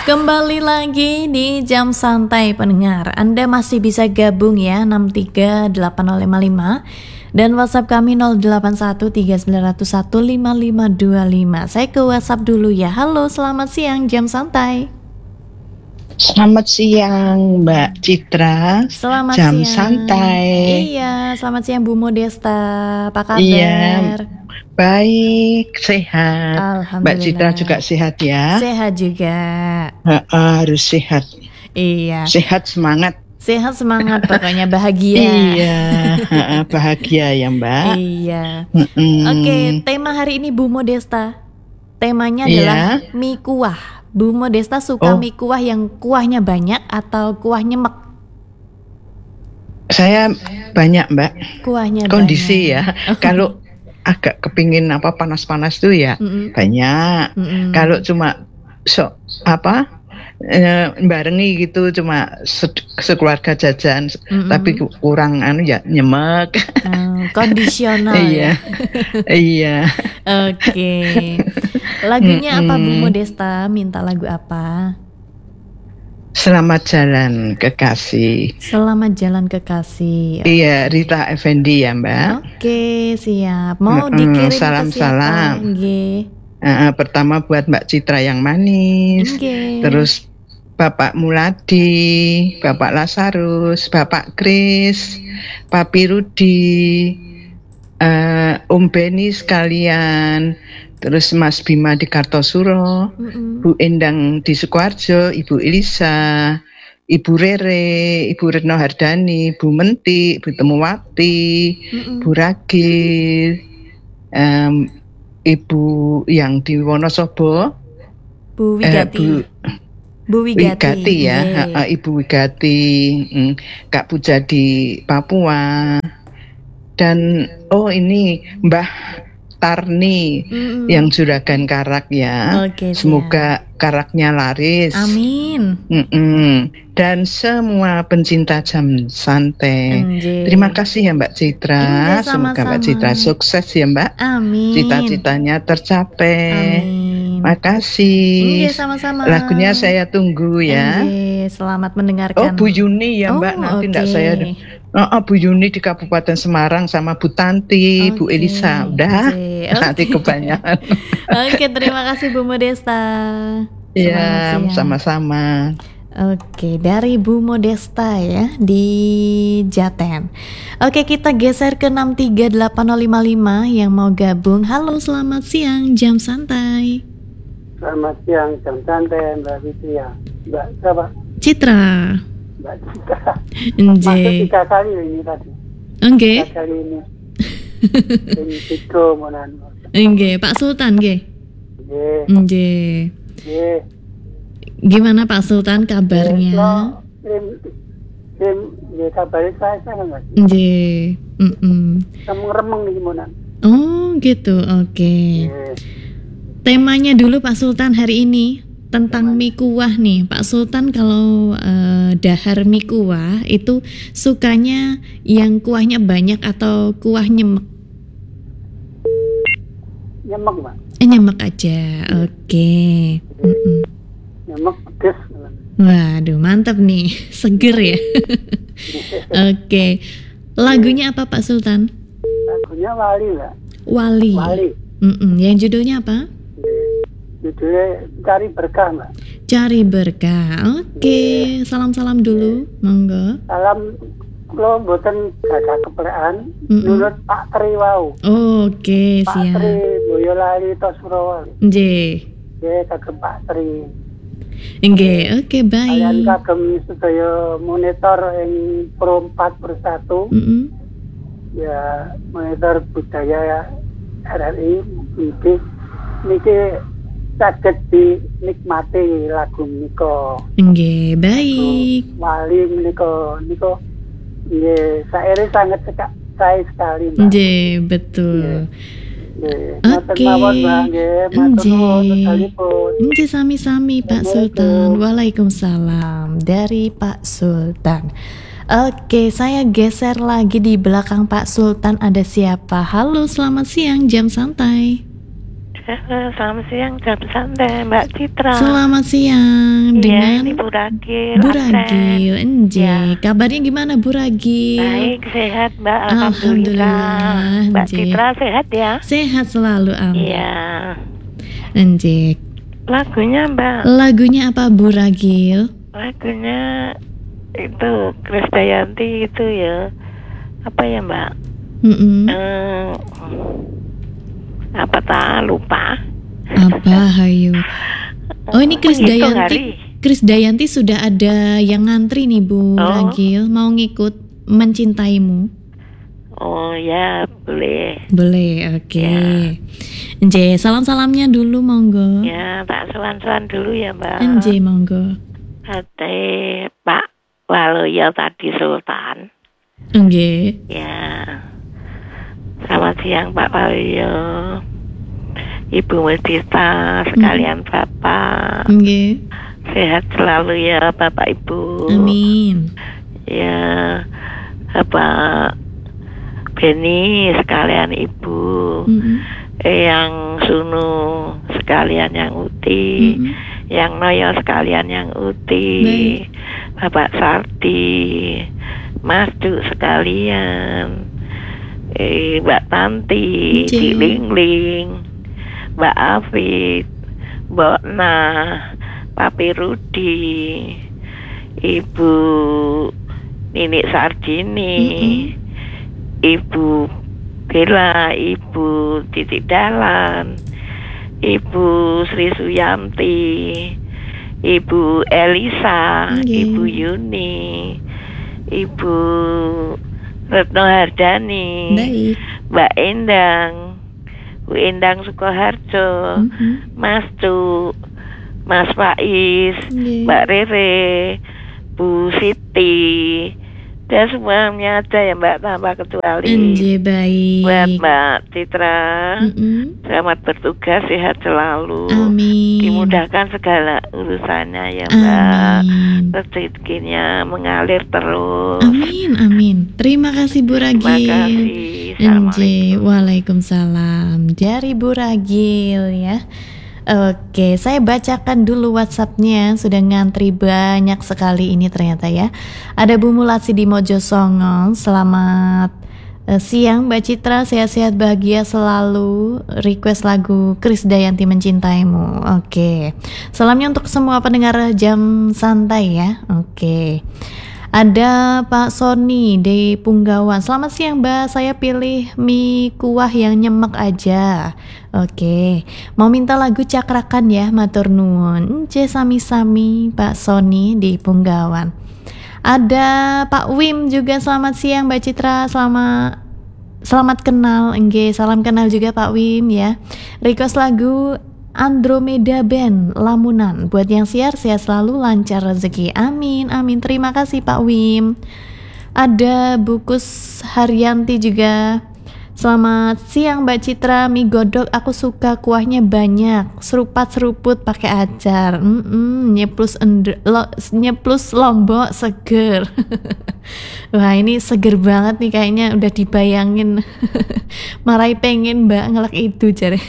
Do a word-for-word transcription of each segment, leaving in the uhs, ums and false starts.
Kembali lagi di Jam Santai pendengar. Anda masih bisa gabung ya enam tiga delapan nol lima lima dan WhatsApp kami nol delapan satu tiga sembilan nol satu lima lima dua lima. Saya ke WhatsApp dulu ya. Halo, selamat siang Jam Santai. Selamat siang Mbak Citra. Selamat Jam siang. Santai. Iya, selamat siang Bu Modesta. Apa kabar? Iya, baik, sehat. Alhamdulillah. Mbak Citra juga sehat ya? Sehat juga. Ha, harus sehat. Iya. Sehat semangat. Sehat semangat pokoknya, bahagia. Iya, ha, bahagia ya Mbak. Iya. Mm-mm. Oke, tema hari ini Bu Modesta. Temanya adalah Iya. mie kuah. Bu Modesta suka Oh. mie kuah yang kuahnya banyak atau kuah nyemek? Saya banyak Mbak. Kuahnya Kondisi banyak. ya. Kalau agak kepingin apa panas-panas tuh ya Mm-mm. banyak. Mm-mm. Kalau cuma so apa eh, barengi gitu cuma se- sekeluarga jajan, Mm-mm. tapi ku- kurang anu ya nyemek. Oh, kondisional ya. Iya, iya. Oke. Lagunya apa Bu Mm-mm. Modesta? Minta lagu apa? Selamat jalan kekasih. Selamat jalan kekasih. Iya, Rita Effendi ya Mbak. Oke, siap. Mau Mm-mm, dikirim ke salam-salam. siapa? Nggih. Eh, pertama buat Mbak Citra yang manis, Nggih. terus Bapak Muladi, Bapak Lazarus, Bapak Kris, Papi Rudi, eh, Om Beni sekalian, terus Mas Bima di Kartosuro, Mm-mm. Bu Endang di Sukoharjo, Ibu Elisa, Ibu Rere, Ibu Retno Hardani, Bu Menti, Bu Temuwati, Mm-mm. Bu Ragil, em, Ibu yang di Wonosobo, Bu eh, Wigati. Bu Bu Wigati. Wigati ya, Nggih. ha, ha, Ibu Wigati, mm, Kak Puja di Papua, dan oh ini Mbah Tarni Mm-mm. yang Juragan Karak ya. Oke, siap. Semoga karaknya laris. Amin. Mm-mm. Dan semua pencinta Jam Santai. Nggih. Terima kasih ya Mbak Citra. Nggih, Semoga Mbak sama-sama. Citra sukses ya Mbak. Amin. Cita-citanya tercapai. Amin. Makasih. Nggih, sama-sama. Lagunya saya tunggu ya. Nggih, selamat Oh, mendengarkan. Bu Yuni ya Mbak, Oh, nanti oke. enggak saya. Oh, oh, Bu Yuni di Kabupaten Semarang sama Bu Tanti, Bu Oke, Elisa. Udah. oke, Nanti oke. kebanyakan. Oke, terima kasih Bu Modesta. Selamat Iya, siang. sama-sama. Oke, dari Bu Modesta ya di Jaten. Oke, kita geser ke enam tiga delapan nol lima lima yang mau gabung. Halo, selamat siang Jam Santai. Selamat siang, Jam Santai, Mbak Fitria. Mbak siapa? Citra. Mbak Citra. Masuk Nje. tiga kali ini tadi. Oke. Tiga kali ini. Ini Citro monan. Nge, Pak Sultan nge. Ye, Nje. ye. Gimana Pak Sultan kabarnya? Tim, tim, ye kabarnya saya saya nggak. Nje. Mm-mm. Remeng-remeng nih monan. Oh, gitu. Oke. Ye. Temanya dulu Pak Sultan hari ini tentang mie kuah nih. Pak Sultan kalau eh, dahar mie kuah itu sukanya yang kuahnya banyak atau kuah nyemek? Nyemek, Mbak. Eh, nyemek aja. Oke. Mm-mm. Nyemek pedes. Waduh, mantap nih. Seger ya. Oke. Lagunya apa Pak Sultan? Lagunya Wali, Mbak. Wali. Wali. Mm-mm. Yang judulnya apa? Ye. Judulnya Cari Berkah, Mbak. Cari berkah. Oke. Salam-salam dulu. Monggo. Salam kula mboten gadah keplekan Mm-mm. nurut Pak Tri wau. Oke, Pak Tri siap. Boyolali Tosuro. Nggih. Nggih kagem Pak Tri. Nggih, oke Kalian baik. kagem sedaya monitor ing Pro empat Pro satu Mm-mm. ya monitor budaya R R I niki niki saged dinikmati lagu menika. Nggih, baik. Wali menika niku nggih saire sangat cekak saya sekali, Mbak. Nggih, betul. Nggih, Oke. matur mawon, Mbak. Nggih, matur nuwun Nggih. sekalipun. Nggih, sami-sami Pak Sultan. Waalaikumsalam dari Pak Sultan. Oke, saya geser lagi di belakang Pak Sultan ada siapa? Halo, selamat siang Jam Santai. Selamat siang, jam santai Mbak Citra. Selamat siang Iya, dengan ini Bu Ragil. Bu absen. Ragil. Enje, Ya. kabarnya gimana Bu Ragil? Baik, sehat Mbak. Alhamdulillah, Alhamdulillah. Mbak Nje. Citra sehat ya? Sehat selalu, amin. Iya. Enje, Lagunya Mbak. lagunya apa Bu Ragil? Lagunya itu Krisdayanti itu ya. Apa ya Mbak? Mm-mm. Eh, apa tak lupa? Apa hayu? Oh ini Kris Menghitung Dayanti. hari. Kris Dayanti sudah ada yang ngantri nih Bu Oh. Ragil. Mau ngikut Mencintaimu? Oh ya, boleh. Boleh, oke. Ya. Enje, salam-salamnya dulu monggo. Ya, tak sowan-sowan dulu ya Mbak. Enje monggo. Ate Pak Waluyo tadi Sultan. Enje. Ya. Selamat siang Pak Waluyo. Ibu Medita sekalian Bapak. Enje. Sehat selalu ya Bapak Ibu. Amin. Ya. Bapak Beni sekalian Ibu. Mm-mm. Yang Sunu sekalian yang Uti. Mm-mm. Yang Noyo sekalian yang Uti. Baik. Bapak Sardi, Mas Cuk sekalian, eh, Mbak Tanti, Ije. Cik Lingling, Mbak Afid, Mbak Na, Papi Rudi, Ibu Ninik Sarjini, Mm-mm. Ibu Bella, Ibu Titik Dalan, Ibu Sri Suyanti, Ibu Elisa, Nggih. Ibu Yuni, Ibu Retno Hardani, Baik. Mbak Endang, Bu Endang Sukoharjo, Mhm. Mas Cuk, Mas Faiz, Nggih. Mbak Rere, Bu Siti, dan semuanya ada ya Mbak tanpa kecuali. Enje baik. Buat Mbak Citra, Mm-mm. selamat bertugas, sehat selalu. Amin. Dimudahkan segala urusannya ya Mbak. Amin. Rezekinya mengalir terus. Amin, amin. Terima kasih Bu Terima Ragil. kasih. Enje, Assalamualaikum. waalaikumsalam. Dari Bu Ragil ya. Oke, saya bacakan dulu WhatsAppnya. Sudah ngantri banyak sekali ini ternyata ya. Ada Bu Mulasi di Mojosongo. Selamat eh, siang Mbak Citra, sehat-sehat bahagia selalu. Request lagu Krisdayanti Mencintaimu. Oke. Salamnya untuk semua pendengar Jam Santai ya. Oke. Ada Pak Sony di Punggawan. Selamat siang Mbak, saya pilih mie kuah yang nyemek aja. Oke, mau minta lagu Cakrakan ya, matur nuwun. Ence sami-sami Pak Sony di Punggawan. Ada Pak Wim juga, selamat siang Mbak Citra, selamat selamat kenal. Nggih, salam kenal juga Pak Wim ya. Request lagu Andromeda Band Lamunan. Buat yang siar, sehat selalu, lancar rezeki. Amin, amin. Terima kasih Pak Wim. Ada Bukus Haryanti juga. Selamat siang Mbak Citra, mie godok aku suka kuahnya banyak, serupat seruput pakai acar. Mm-mm, nyeplus ende, lo, nyeplus lombok seger. Wah ini seger banget nih kayaknya, udah dibayangin. Marai pengen Mbak ngelak itu jare.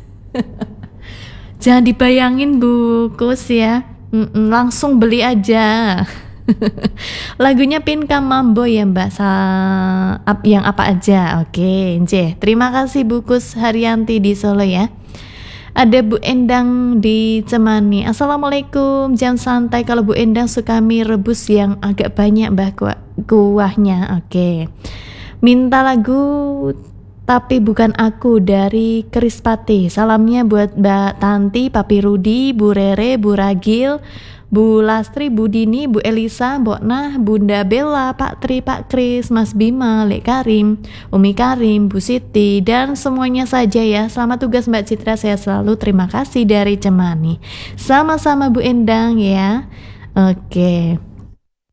Jangan dibayangin Bukus ya. Mm-mm, langsung beli aja. Lagunya Pinka Mambo ya Mbak. Sa- ap- yang apa aja? Oke, Nje. Terima kasih Bukus Haryanti di Solo ya. Ada Bu Endang di Cemani. Assalamualaikum, jam santai. Kalau Bu Endang suka mie rebus yang agak banyak Mbak kuah- kuahnya. Oke. Minta lagu Tapi Bukan Aku dari Krispati. Salamnya buat Mbak Tanti, Papi Rudi, Bu Rere, Bu Ragil, Bu Lastri, Bu Dini, Bu Elisa, Mbok Nah, Bunda Bella, Pak Tri, Pak Kris, Mas Bima, Lek Karim, Umi Karim, Bu Siti, dan semuanya saja ya. Selamat tugas Mbak Citra, sehat selalu. Terima kasih dari Cemani. Sama-sama Bu Endang ya. Oke.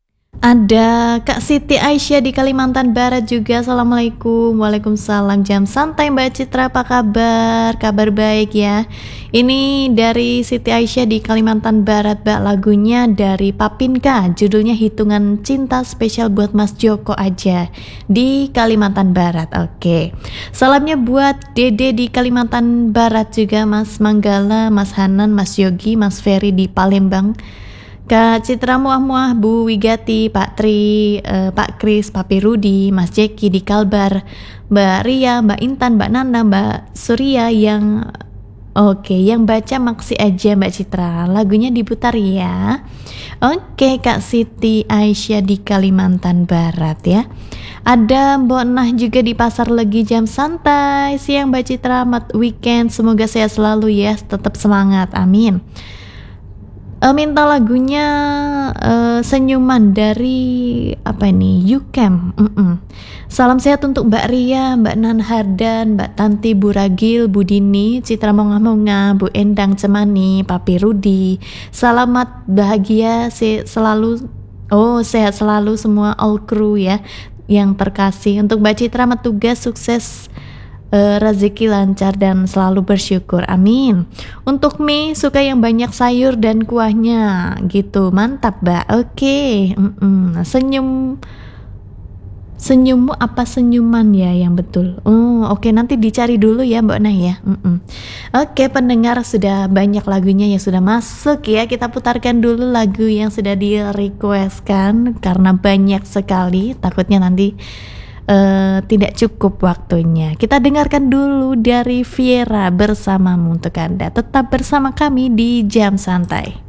Ada Kak Siti Aisyah di Kalimantan Barat juga. Assalamualaikum. Waalaikumsalam. Jam santai Mbak Citra, apa kabar? Kabar baik ya. Ini dari Siti Aisyah di Kalimantan Barat, Mbak. Lagunya dari Papinka, judulnya Hitungan Cinta, spesial buat Mas Joko aja di Kalimantan Barat. Oke. Salamnya buat Dede di Kalimantan Barat juga, Mas Manggala, Mas Hanan, Mas Yogi, Mas Ferry di Palembang, Kak Citra Muah-Muah, Bu Wigati, Pak Tri, eh, Pak Kris, Papi Rudi, Mas Jeki di Kalbar, Mbak Ria, Mbak Intan, Mbak Nana, Mbak Surya yang oke, yang baca maksi aja Mbak Citra. Lagunya diputar ya. Oke, Kak Siti Aisyah di Kalimantan Barat ya. Ada Mbok Nah juga di Pasar Legi, jam santai siang Mbak Citra, mat weekend, semoga sehat selalu ya, tetap semangat, amin. Uh, minta lagunya uh, Senyuman dari apa ini, Yukem. Mm-mm. Salam sehat untuk Mbak Ria, Mbak Nan Hardan, Mbak Tanti, Bu Ragil, Bu Dini, Citra Monga-Monga, Bu Endang Cemani, Papi Rudi. Selamat bahagia se- selalu, oh sehat selalu semua all crew ya yang terkasih. Untuk Mbak Citra tugas sukses, Uh, rezeki lancar dan selalu bersyukur, amin. Untuk mie suka yang banyak sayur dan kuahnya gitu, mantap Mbak. Oke, okay. Senyum senyummu apa senyuman ya yang betul. Oh oke, okay. Nanti dicari dulu ya Mbak Nah ya. Mm-mm. Oke, okay, pendengar, sudah banyak lagunya yang sudah masuk ya. Kita putarkan dulu lagu yang sudah di requestkan karena banyak sekali, takutnya nanti Uh, tidak cukup waktunya. Kita dengarkan dulu dari Viera, Bersamamu untuk Anda. Tetap bersama kami di Jam Santai.